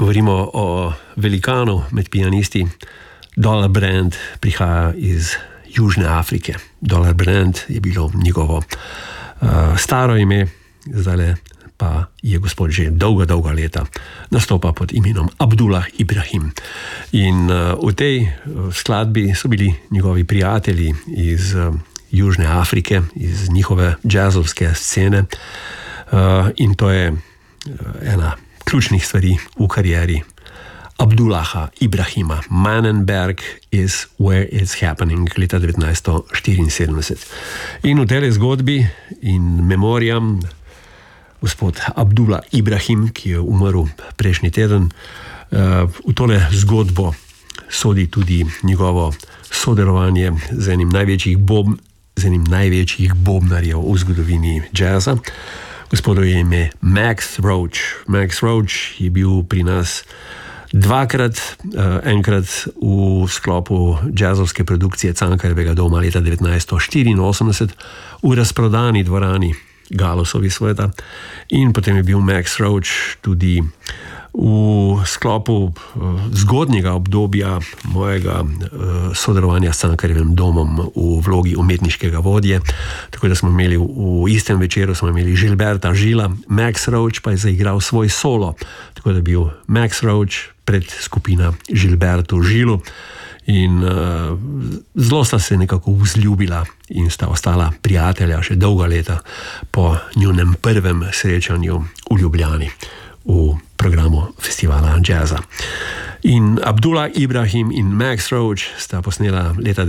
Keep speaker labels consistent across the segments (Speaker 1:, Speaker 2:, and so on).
Speaker 1: govorimo o velikanu med pianisti. Dollar Brand prihaja iz Južne Afrike. Dollar Brand je bilo njegovo staro ime, zdaj pa je gospod že dolga leta nastopa pod imenom Abdullah Ibrahim. In v tej skladbi so bili njegovi prijatelji iz Južne Afrike, iz njihove jazzovske scene, in to je ena ključnih stvari v karieri Abdullaha Ibrahima. Mannenberg is where it's happening, leta 1974. In v tej zgodbi in memorijam gospod Abdullah Ibrahim, ki je umrl prejšnji teden, v tole zgodbo sodi tudi njegovo sodelovanje z enim največjih bobnarjev v zgodovini jazza. Gospodu je ime Max Roach. Max Roach je bil pri nas dvakrat, enkrat v sklopu jazzovske produkcije Cankarjevega doma leta 1984 v razprodani dvorani Galusovi sveta, in potem je bil Max Roach tudi v sklopu zgodnjega obdobja mojega sodelovanja s Cankarjevim domom v vlogi umetniškega vodje, tako da smo imeli v istem večeru Gilberta Gila, Max Roach pa je zaigral svoj solo, tako da je bil Max Roach pred skupina Gilbertu Gilu, in zelo sta se nekako vzljubila in sta ostala prijatelja še dolga leta po njunem prvem srečanju v Ljubljani v programu festivala jazza. In Abdullah Ibrahim in Max Roach sta posnela leta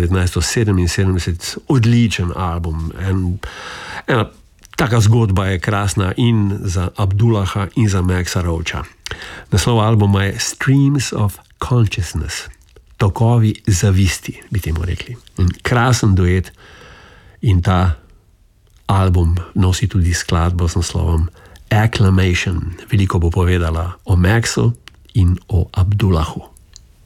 Speaker 1: 1977 odličen album. Ena taka zgodba je krasna in za Abdullaha in za Maxa Roacha. Naslov albuma je Streams of Consciousness, tokovi zavisti, bi temu rekli. In krasen duet, in ta album nosi tudi skladbo z naslovom Acclamation. Veliko bo povedala o Maxu in o Abdullahu.